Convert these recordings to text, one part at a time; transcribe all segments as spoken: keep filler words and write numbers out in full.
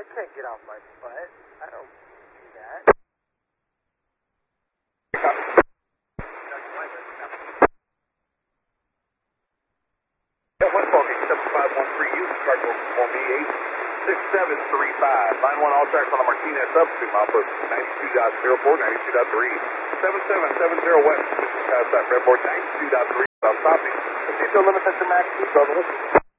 can't get off my butt. I don't do that. one Falcon seven five one three U, Cardinal for me eight six seven three five. Line one all tracks on the Martinez up to Mount ninety-two point zero four, ninety-two point three. seven seven seven zero west, past that redboard ninety-two point three, without stopping. Proceed to limit center max, please, on the list.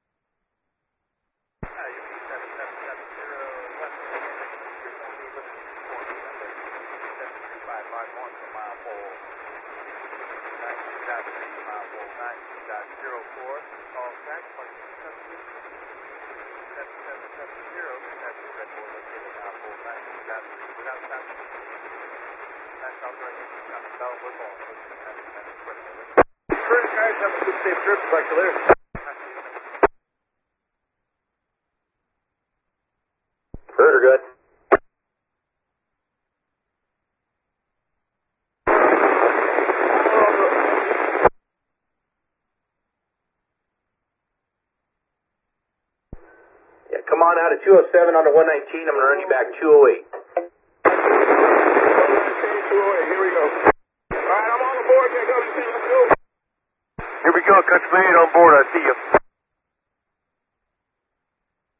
Line one for mile four. ninety-two point three, mile four, ninety-two point zero four. All tracks, Martinez up to seven seven seven zero, that's the redboard located mile four, ninety-two point three, without stopping. That's authorization to stop. No, we're going. Current guys, have a good safe trip. Back to there. Good or good? Yeah, come on out at two oh seven under one nineteen. I'm going to run you back two oh eight. two oh eight, here we go. All right, I'm on the board. Here we go. Here we go, Country eight on board. I see you.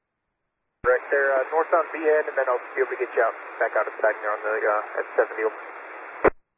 Right there, uh, northbound B N, and then I'll be able to get you out back out of the back there on the uh, S seventy.